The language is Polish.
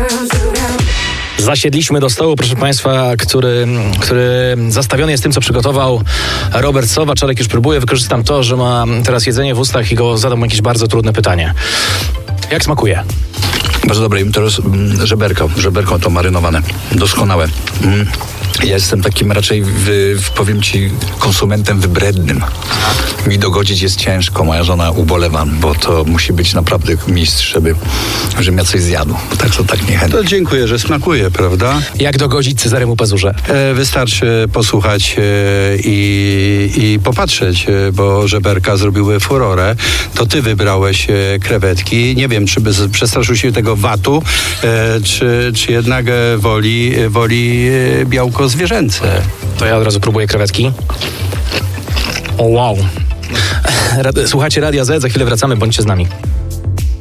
Zasiedliśmy do stołu, proszę Państwa, który zastawiony jest tym, co przygotował Robert Sowa. Czarek już próbuje, wykorzystam to, że ma teraz jedzenie w ustach i go zadam mu jakieś bardzo trudne pytanie. Jak smakuje? Bardzo dobre. I teraz żeberko to marynowane. Doskonałe. Ja jestem takim raczej, powiem ci, konsumentem wybrednym. Mi dogodzić jest ciężko. Moja żona ubolewa, bo to musi być naprawdę mistrz, żebym ja coś zjadł. Tak to tak niechętnie. To dziękuję, że smakuje, prawda? Jak dogodzić Cezaremu Pazurze? Wystarczy posłuchać i popatrzeć, bo żeberka zrobiły furorę. To ty wybrałeś krewetki. Nie wiem, czy przestraszył się tego watu, czy jednak woli białko zwierzęce. To ja od razu próbuję krewetki. O wow. Słuchajcie Radia Z, za chwilę wracamy, bądźcie z nami.